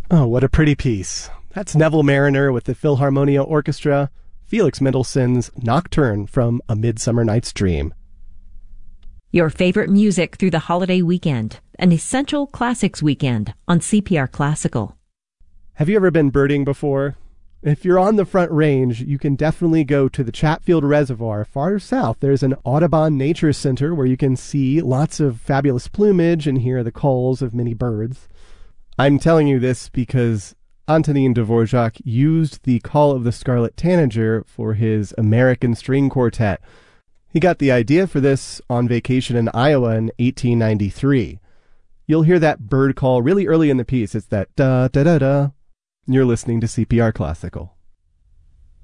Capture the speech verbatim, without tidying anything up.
Oh, what a pretty piece. That's Neville Marriner with the Philharmonia Orchestra, Felix Mendelssohn's Nocturne from A Midsummer Night's Dream. Your favorite music through the holiday weekend, an Essential Classics weekend on C P R Classical. Have you ever been birding before? If you're on the Front Range, you can definitely go to the Chatfield Reservoir. Farther south, there's an Audubon Nature Center where you can see lots of fabulous plumage and hear the calls of many birds. I'm telling you this because Antonin Dvorak used the Call of the Scarlet Tanager for his American String Quartet. He got the idea for this on vacation in Iowa in eighteen ninety-three. You'll hear that bird call really early in the piece. It's that da-da-da-da. You're listening to C P R Classical.